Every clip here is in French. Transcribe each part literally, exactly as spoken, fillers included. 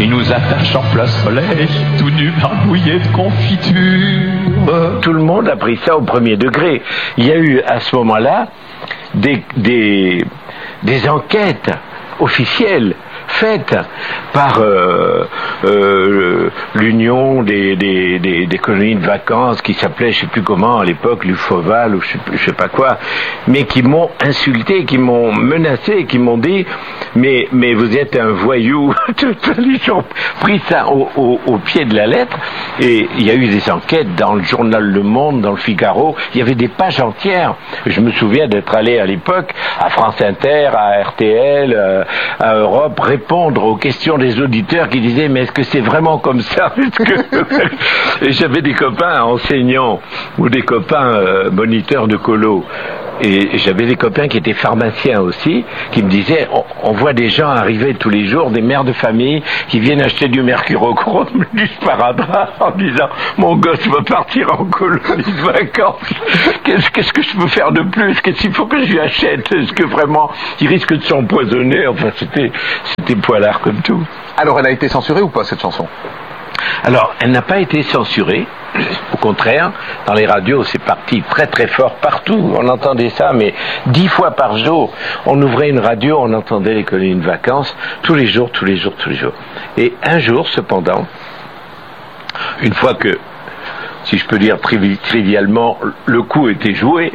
qui nous attache en plein soleil, tout nu barbouillé de confiture. Tout le monde a pris ça au premier degré. Il y a eu à ce moment-là des, des, des enquêtes officielles faites par euh, euh, l'union des, des, des, des colonies de vacances qui s'appelait, je sais plus comment à l'époque, l'Ufoval ou je sais, je sais pas quoi, mais qui m'ont insulté, qui m'ont menacé, qui m'ont dit mais, mais vous êtes un voyou. Ils ont pris ça au, au, au pied de la lettre, et il y a eu des enquêtes dans le journal Le Monde, dans le Figaro, il y avait des pages entières. Je me souviens d'être allé à l'époque à France Inter, à R T L, à Europe, répondre aux questions des auditeurs qui disaient mais est-ce que c'est vraiment comme ça? Et j'avais des copains enseignants ou des copains euh, moniteurs de colo, et j'avais des copains qui étaient pharmaciens aussi, qui me disaient on, on voit des gens arriver tous les jours, des mères de famille qui viennent acheter du mercurochrome, du sparadrap, en disant mon gosse va partir en colonie de vacances, qu'est-ce, qu'est-ce que je peux faire de plus, qu'est-ce qu'il faut que je lui achète, est-ce que vraiment il risque de s'empoisonner? Enfin c'était c'était poilard comme tout. Alors elle a été censurée ou pas cette chanson? Alors, elle n'a pas été censurée. Au contraire, dans les radios, c'est parti très très fort partout. On entendait ça, mais dix fois par jour, on ouvrait une radio, on entendait les colonies de vacances tous les jours, tous les jours, tous les jours. Et un jour, cependant, une fois que, si je peux dire trivi- trivialement, le coup était joué.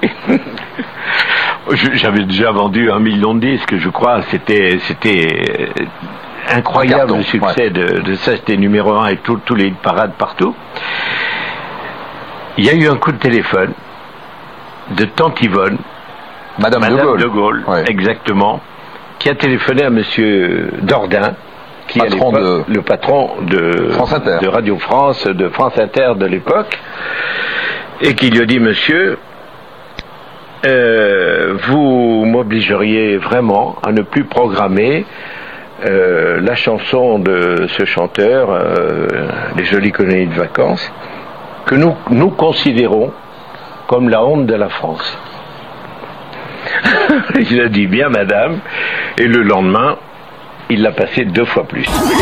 J'avais déjà vendu un million de disques, je crois. C'était, c'était incroyable carton, le succès ouais. de, de ça. C'était numéro un et tous les parades partout. Il y a eu un coup de téléphone de Tante Yvonne, Madame, Madame de Gaulle, de Gaulle ouais. exactement, qui a téléphoné à Monsieur Dordain, qui est de... le patron de, France Inter. de Radio France, de France Inter de l'époque, et qui lui a dit monsieur, euh, vous m'obligeriez vraiment à ne plus programmer euh, la chanson de ce chanteur, euh, Les Jolies Colonies de Vacances, que nous, nous considérons comme la honte de la France. Il a dit bien madame, et le lendemain, il l'a passé deux fois plus.